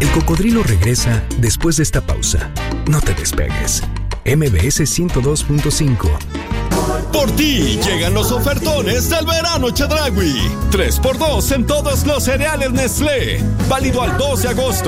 El cocodrilo regresa después de esta pausa. No te despegues. MBS 102.5. Por ti llegan los ofertones del verano Chedraui. 3x2 en todos los cereales Nestlé. Válido al 2 de agosto.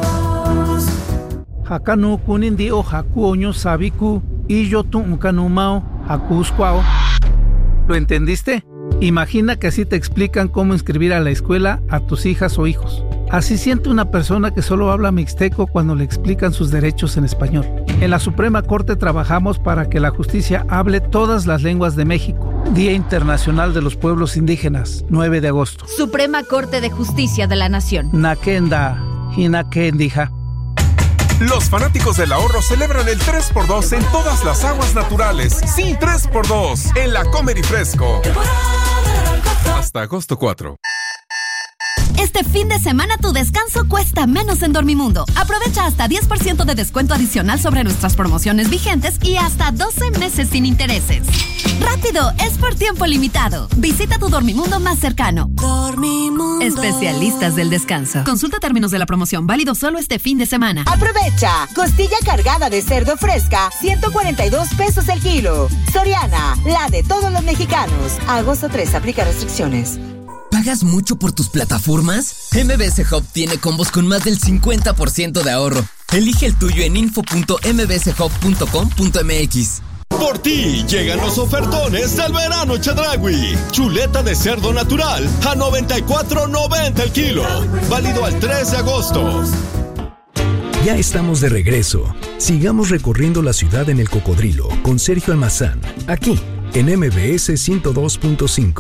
Hakanu kunindi o haku oño sabiku y yo tu mao haku squao. ¿Lo entendiste? Imagina que así te explican cómo inscribir a la escuela a tus hijas o hijos. Así siente una persona que solo habla mixteco cuando le explican sus derechos en español. En la Suprema Corte trabajamos para que la justicia hable todas las lenguas de México. Día Internacional de los Pueblos Indígenas, 9 de agosto. Suprema Corte de Justicia de la Nación. Nakenda, hinakendija. Los fanáticos del ahorro celebran el 3x2 en todas las aguas naturales. Sí, 3x2 en la Comer y Fresco. Hasta agosto 4. Este fin de semana tu descanso cuesta menos en Dormimundo. Aprovecha hasta 10% de descuento adicional sobre nuestras promociones vigentes y hasta 12 meses sin intereses. ¡Rápido! Es por tiempo limitado. Visita tu Dormimundo más cercano. Dormimundo. Especialistas del descanso. Consulta términos de la promoción. Válido solo este fin de semana. Aprovecha. Costilla cargada de cerdo fresca, 142 pesos el kilo. Soriana, la de todos los mexicanos. Agosto 3, aplica restricciones. ¿Pagas mucho por tus plataformas? MBS Hub tiene combos con más del 50% de ahorro. Elige el tuyo en info.mbshub.com.mx. Por ti llegan los ofertones del verano Chedraui. Chuleta de cerdo natural a $94.90 el kilo. Válido al 3 de agosto. Ya estamos de regreso. Sigamos recorriendo la ciudad en el cocodrilo con Sergio Almazán, aquí en MBS 102.5.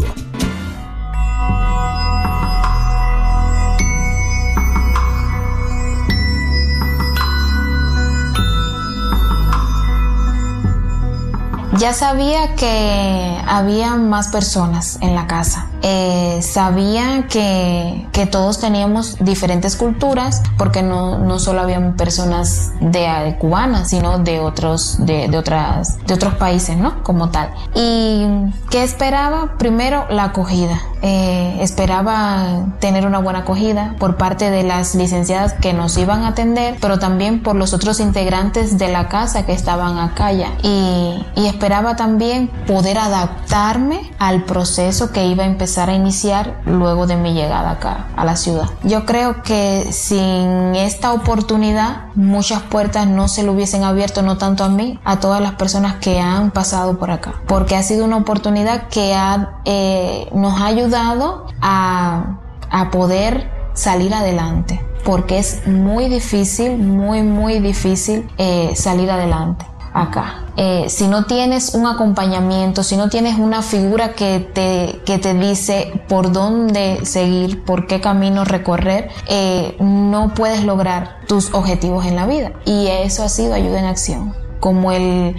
Ya sabía que había más personas en la casa. Sabía que todos teníamos diferentes culturas, porque no solo habían personas de cubanas, sino de otros países, ¿no? Como tal. Y ¿qué esperaba? Primero, la acogida. Esperaba tener una buena acogida por parte de las licenciadas que nos iban a atender, pero también por los otros integrantes de la casa que estaban acá ya. Y esperaba también poder adaptarme al proceso que iba a empezar a iniciar luego de mi llegada acá a la ciudad. Yo creo que sin esta oportunidad muchas puertas no se le hubiesen abierto, no tanto a mí, a todas las personas que han pasado por acá, porque ha sido una oportunidad que nos ha ayudado a poder salir adelante, porque es muy difícil, muy difícil salir adelante acá. Si no tienes un acompañamiento, si no tienes una figura que te dice por dónde seguir, por qué camino recorrer, no puedes lograr tus objetivos en la vida. Y eso ha sido Ayuda en Acción, como el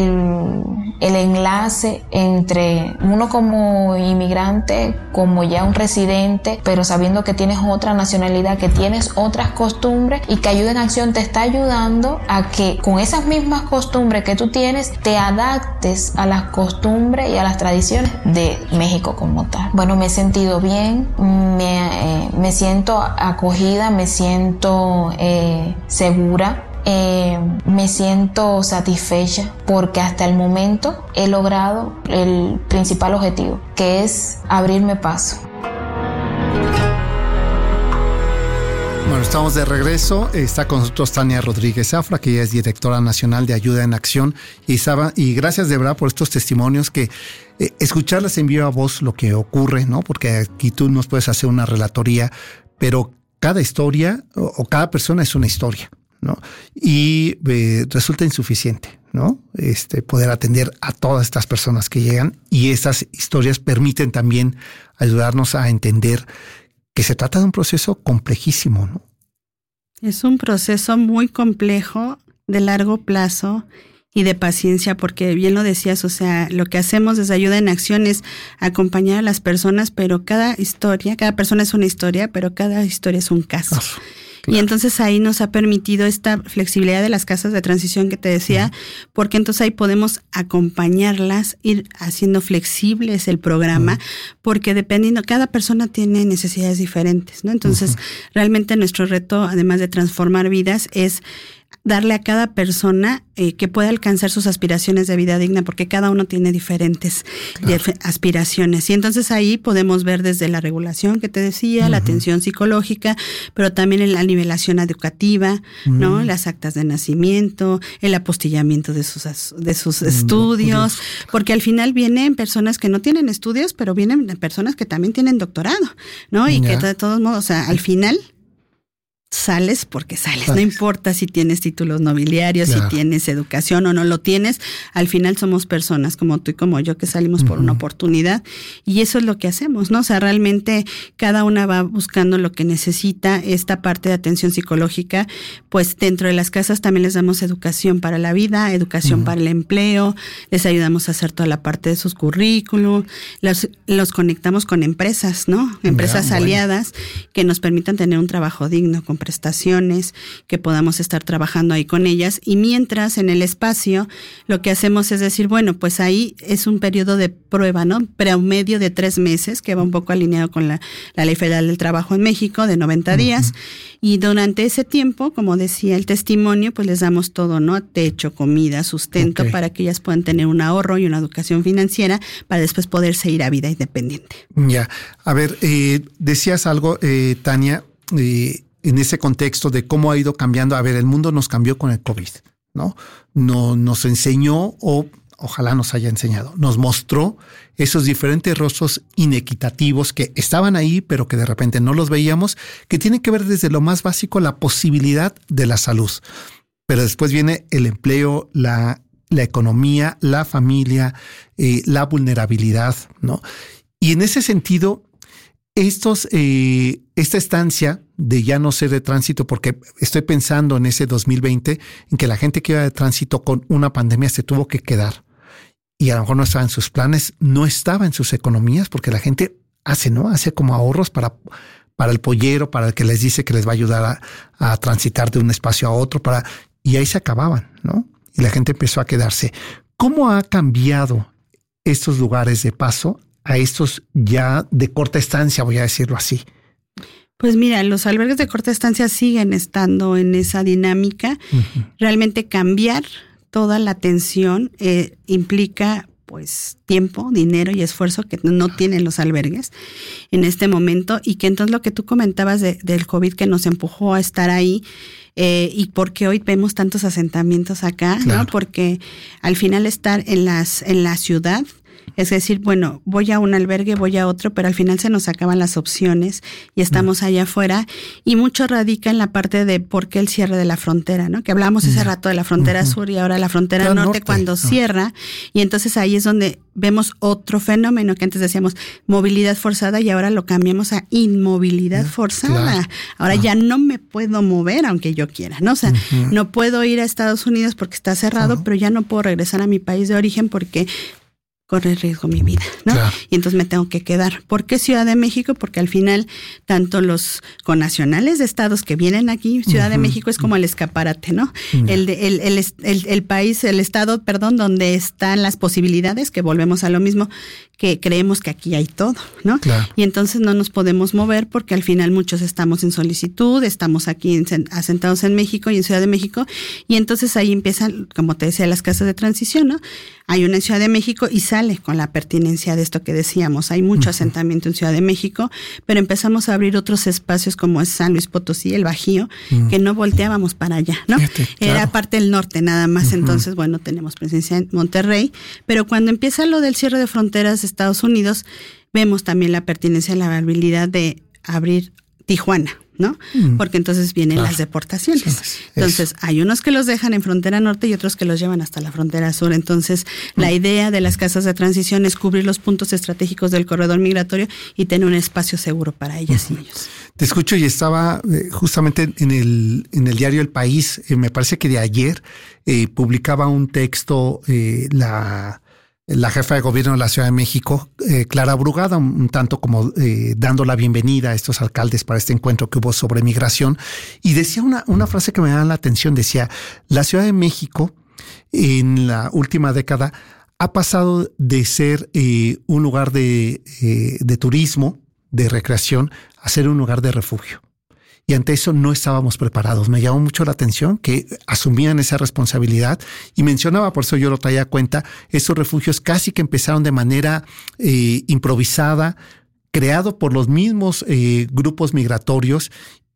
enlace entre uno como inmigrante, como ya un residente, pero sabiendo que tienes otra nacionalidad, que tienes otras costumbres, y que Ayuda en Acción te está ayudando a que con esas mismas costumbres que tú tienes, te adaptes a las costumbres y a las tradiciones de México como tal. Bueno, me he sentido bien, me siento acogida, me siento segura. Me siento satisfecha porque hasta el momento he logrado el principal objetivo, que es abrirme paso. Bueno, estamos de regreso. Está con nosotros Tania Rodríguez Zafra, que ella es directora nacional de Ayuda en Acción. Y gracias de verdad por estos testimonios, que escucharles en viva voz lo que ocurre, ¿no? Porque aquí tú nos puedes hacer una relatoría, pero cada historia o cada persona es una historia, ¿no? Y resulta insuficiente, ¿no? Poder atender a todas estas personas que llegan, y estas historias permiten también ayudarnos a entender que se trata de un proceso complejísimo, ¿no? Es un proceso muy complejo, de largo plazo y de paciencia, porque bien lo decías, o sea, lo que hacemos desde Ayuda en Acción es acompañar a las personas, pero cada persona es una historia, pero cada historia es un caso. Y entonces ahí nos ha permitido esta flexibilidad de las casas de transición que te decía, porque entonces ahí podemos acompañarlas, ir haciendo flexibles el programa, porque dependiendo, cada persona tiene necesidades diferentes, ¿no? Entonces, realmente nuestro reto, además de transformar vidas, es darle a cada persona que pueda alcanzar sus aspiraciones de vida digna, porque cada uno tiene diferentes aspiraciones. Y entonces ahí podemos ver desde la regulación que te decía, la atención psicológica, pero también en la nivelación educativa, ¿no? Las actas de nacimiento, el apostillamiento de sus estudios, porque al final vienen personas que no tienen estudios, pero vienen personas que también tienen doctorado, ¿no? Y que de todos modos, o sea, al final sales porque sales, no importa si tienes títulos nobiliarios, si tienes educación o no lo tienes, al final somos personas como tú y como yo que salimos por una oportunidad, y eso es lo que hacemos, ¿no? O sea, realmente cada una va buscando lo que necesita. Esta parte de atención psicológica, pues dentro de las casas también les damos educación para la vida, educación para el empleo, les ayudamos a hacer toda la parte de sus currículum, los conectamos con empresas, ¿no? Empresas aliadas que nos permitan tener un trabajo digno, con prestaciones, que podamos estar trabajando ahí con ellas. Y mientras en el espacio lo que hacemos es decir, bueno, pues ahí es un periodo de prueba, ¿no? Promedio de 3 meses, que va un poco alineado con la Ley Federal del Trabajo en México, de 90 días. Y durante ese tiempo, como decía el testimonio, pues les damos todo, ¿no? Techo, comida, sustento, para que ellas puedan tener un ahorro y una educación financiera para después poderse ir a vida independiente. Ya. A ver, decías algo, Tania, en ese contexto de cómo ha ido cambiando. A ver, el mundo nos cambió con el COVID, ¿no? Nos enseñó, o ojalá nos haya enseñado, nos mostró esos diferentes rostros inequitativos que estaban ahí, pero que de repente no los veíamos, que tienen que ver desde lo más básico, la posibilidad de la salud. Pero después viene el empleo, la economía, la familia, la vulnerabilidad, ¿no? Y en ese sentido, esta estancia de ya no ser de tránsito, porque estoy pensando en ese 2020 en que la gente que iba de tránsito con una pandemia se tuvo que quedar, y a lo mejor no estaba en sus planes, no estaba en sus economías, porque la gente hace como ahorros para el pollero, para el que les dice que les va a ayudar a transitar de un espacio a otro, y ahí se acababan, ¿no? Y la gente empezó a quedarse. ¿Cómo ha cambiado estos lugares de paso a estos ya de corta estancia, voy a decirlo así? Pues mira, los albergues de corta estancia siguen estando en esa dinámica. Realmente cambiar toda la atención implica pues tiempo, dinero y esfuerzo que no tienen los albergues en este momento, y que entonces lo que tú comentabas del COVID que nos empujó a estar ahí, y porque hoy vemos tantos asentamientos acá, ¿no? Porque al final estar en la ciudad, es decir, bueno, voy a un albergue, voy a otro, pero al final se nos acaban las opciones y estamos allá afuera, y mucho radica en la parte de por qué el cierre de la frontera, ¿no? Que hablamos ese rato de la frontera sur y ahora la frontera norte cuando cierra, y entonces ahí es donde vemos otro fenómeno que antes decíamos movilidad forzada y ahora lo cambiamos a inmovilidad forzada. Ahora ya no me puedo mover aunque yo quiera, ¿no? O sea, no puedo ir a Estados Unidos porque está cerrado, pero ya no puedo regresar a mi país de origen porque corre riesgo mi vida, ¿no? Y entonces me tengo que quedar. ¿Por qué Ciudad de México? Porque al final, tanto los connacionales de estados que vienen aquí, Ciudad de México es como el escaparate, ¿no? El país, el estado, perdón, donde están las posibilidades, que volvemos a lo mismo, que creemos que aquí hay todo, ¿no? Y entonces no nos podemos mover porque al final muchos estamos en solicitud, estamos aquí asentados en México y en Ciudad de México, y entonces ahí empiezan, como te decía, las casas de transición, ¿no? Hay una en Ciudad de México y sale con la pertinencia de esto que decíamos. Hay mucho asentamiento en Ciudad de México, pero empezamos a abrir otros espacios como es San Luis Potosí, el Bajío, que no volteábamos para allá, ¿no? Era parte del norte nada más. Entonces, bueno, tenemos presencia en Monterrey, pero cuando empieza lo del cierre de fronteras de Estados Unidos, vemos también la pertinencia y la viabilidad de abrir Tijuana, ¿no? Porque entonces vienen las deportaciones. Entonces, hay unos que los dejan en frontera norte y otros que los llevan hasta la frontera sur. Entonces, la idea de las casas de transición es cubrir los puntos estratégicos del corredor migratorio y tener un espacio seguro para ellas y ellos. Te escucho y estaba justamente en el diario El País, me parece que de ayer, publicaba un texto la jefa de gobierno de la Ciudad de México, Clara Brugada, un tanto como dando la bienvenida a estos alcaldes para este encuentro que hubo sobre migración, y decía una frase que me da la atención, decía, la Ciudad de México en la última década ha pasado de ser un lugar de turismo, de recreación, a ser un lugar de refugio. Y ante eso no estábamos preparados. Me llamó mucho la atención que asumían esa responsabilidad y mencionaba, por eso yo lo traía a cuenta, estos refugios casi que empezaron de manera improvisada, creado por los mismos grupos migratorios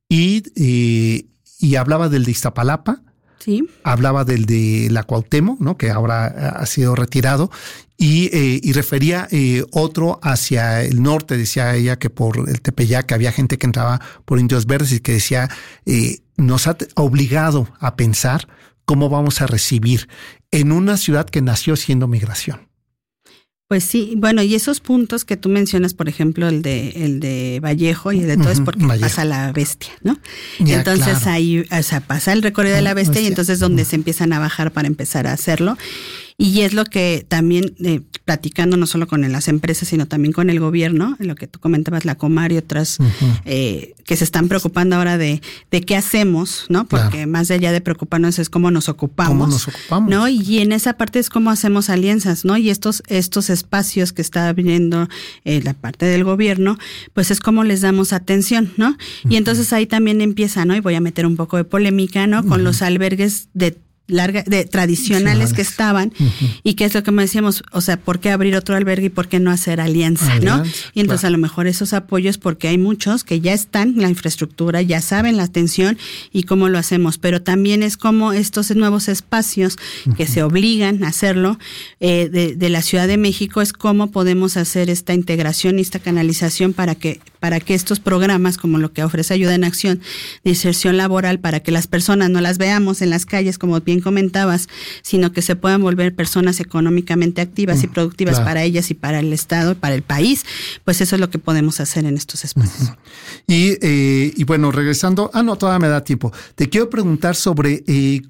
y hablaba del de Iztapalapa. Sí. Hablaba del de la Cuauhtémoc, ¿no? Que ahora ha sido retirado, y refería otro hacia el norte. Decía ella que por el Tepeyac había gente que entraba por Indios Verdes y que decía, nos ha obligado a pensar cómo vamos a recibir en una ciudad que nació siendo migración. Pues sí, bueno, y esos puntos que tú mencionas, por ejemplo, el de Vallejo y el de todo, es porque pasa la bestia, ¿no? Ya, entonces claro. Ahí, o sea, pasa el recorrido de la bestia y entonces donde se empiezan a bajar para empezar a hacerlo. Y es lo que también, platicando no solo con las empresas, sino también con el gobierno, lo que tú comentabas, la Comar y otras, que se están preocupando ahora de qué hacemos, ¿no? Porque más allá de preocuparnos es cómo nos ocupamos. ¿No? Y en esa parte es cómo hacemos alianzas, ¿no? Y estos espacios que está abriendo la parte del gobierno, pues es cómo les damos atención, ¿no? Y entonces ahí también empieza, ¿no? Y voy a meter un poco de polémica, ¿no? Con los albergues de tradicionales que estaban, y que es lo que me decíamos, o sea, ¿por qué abrir otro albergue y por qué no hacer alianza, ¿no? Y entonces a lo mejor esos apoyos, porque hay muchos que ya están en la infraestructura, ya saben la atención y cómo lo hacemos, pero también es como estos nuevos espacios que se obligan a hacerlo de la Ciudad de México, es cómo podemos hacer esta integración y esta canalización para que estos programas, como lo que ofrece Ayuda en Acción de inserción laboral, para que las personas no las veamos en las calles, como bien comentabas, sino que se puedan volver personas económicamente activas y productivas para ellas y para el Estado, para el país, pues eso es lo que podemos hacer en estos espacios. Y bueno, regresando, no, todavía me da tiempo. Te quiero preguntar sobre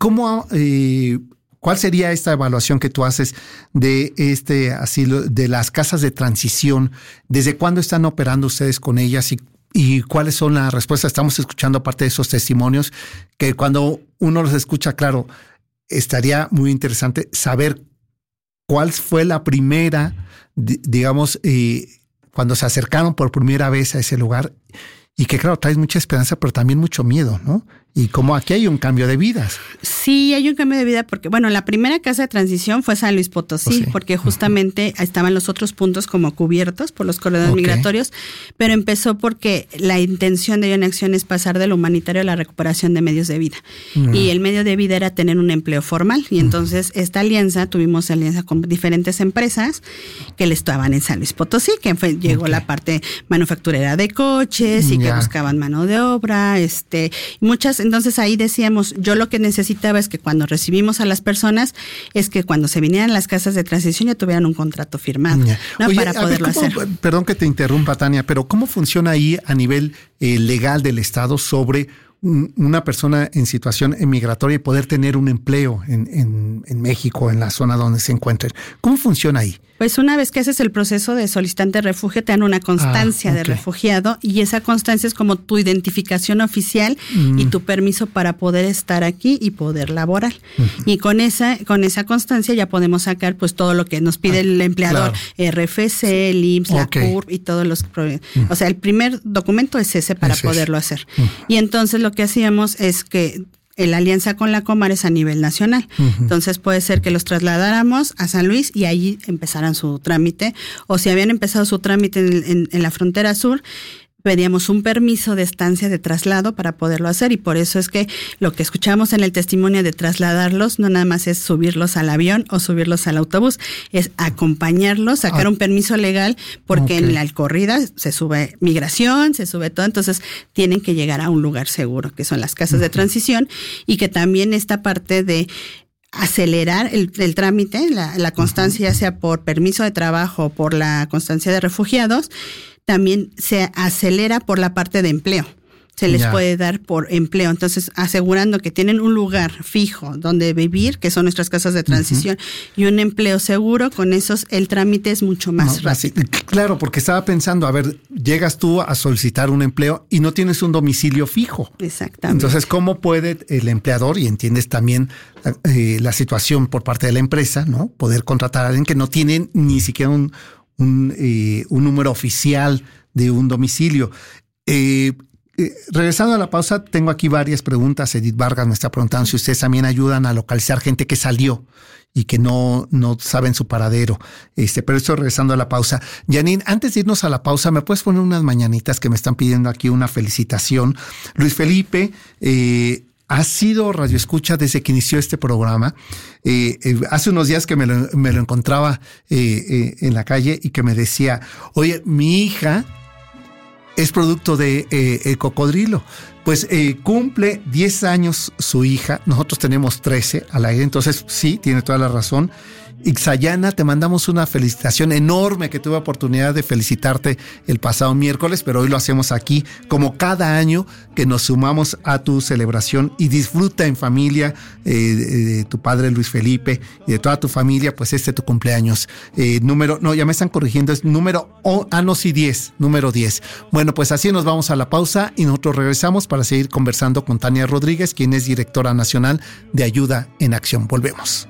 ¿cuál sería esta evaluación que tú haces de este asilo, de las casas de transición? ¿Desde cuándo están operando ustedes con ellas y cuáles son las respuestas? Estamos escuchando aparte de esos testimonios que cuando uno los escucha, claro, estaría muy interesante saber cuál fue la primera, digamos, cuando se acercaron por primera vez a ese lugar, y que claro, traes mucha esperanza, pero también mucho miedo, ¿no? Y como aquí hay un cambio de vidas. Sí, hay un cambio de vida porque, bueno, la primera casa de transición fue San Luis Potosí, porque justamente estaban los otros puntos como cubiertos por los corredores migratorios, pero empezó porque la intención de Ayuda en Acción es pasar de lo humanitario a la recuperación de medios de vida. Y el medio de vida era tener un empleo formal. Y entonces tuvimos alianza con diferentes empresas que le estaban en San Luis Potosí, que llegó la parte manufacturera de coches y que buscaban mano de obra, muchas. Entonces ahí decíamos, yo lo que necesitaba es que cuando recibimos a las personas, es que cuando se vinieran las casas de transición ya tuvieran un contrato firmado, ¿no? Oye, para poderlo hacer. Perdón que te interrumpa, Tania, pero ¿cómo funciona ahí a nivel legal del Estado sobre una persona en situación migratoria y poder tener un empleo en México, en la zona donde se encuentren? ¿Cómo funciona ahí? Pues una vez que haces el proceso de solicitante de refugio, te dan una constancia de refugiado, y esa constancia es como tu identificación oficial y tu permiso para poder estar aquí y poder laborar. Y con esa constancia ya podemos sacar pues todo lo que nos pide el empleador, RFC, el IMSS, la CURP y todos los... O sea, el primer documento es ese para poderlo hacer. Y entonces lo que hacíamos es que la alianza con la Comar es a nivel nacional. Entonces puede ser que los trasladáramos a San Luis y ahí empezaran su trámite, o si habían empezado su trámite en la frontera sur, pedíamos un permiso de estancia de traslado para poderlo hacer, y por eso es que lo que escuchamos en el testimonio de trasladarlos no nada más es subirlos al avión o subirlos al autobús, es acompañarlos, sacar un permiso legal, porque en la corrida se sube migración, se sube todo, entonces tienen que llegar a un lugar seguro, que son las casas de transición, y que también esta parte de acelerar el trámite, la constancia, ya sea por permiso de trabajo o por la constancia de refugiados, también se acelera por la parte de empleo. se les puede dar por empleo. Entonces, asegurando que tienen un lugar fijo donde vivir, que son nuestras casas de transición, y un empleo seguro, con esos el trámite es mucho más rápido. Claro, porque estaba pensando, a ver, llegas tú a solicitar un empleo y no tienes un domicilio fijo. Exactamente. Entonces, ¿cómo puede el empleador, y entiendes también la situación por parte de la empresa, ¿no? Poder contratar a alguien que no tiene ni siquiera un número oficial de un domicilio. Regresando a la pausa, tengo aquí varias preguntas. Edith Vargas me está preguntando si ustedes también ayudan a localizar gente que salió y que no saben su paradero. Pero esto regresando a la pausa. Janine, antes de irnos a la pausa, ¿me puedes poner unas mañanitas que me están pidiendo aquí una felicitación? Luis Felipe ha sido radioescucha desde que inició este programa. Hace unos días que me lo encontraba en la calle y que me decía, oye, mi hija es producto de El Cocodrilo. Pues cumple 10 años su hija, nosotros tenemos 13 al aire, entonces sí, tiene toda la razón. Ixayana, te mandamos una felicitación enorme, que tuve oportunidad de felicitarte el pasado miércoles, pero hoy lo hacemos aquí, como cada año que nos sumamos a tu celebración, y disfruta en familia de tu padre Luis Felipe y de toda tu familia, pues tu cumpleaños. Ya me están corrigiendo, es número 10. Bueno, pues así nos vamos a la pausa y nosotros regresamos para seguir conversando con Tania Rodríguez, quien es directora nacional de Ayuda en Acción. Volvemos.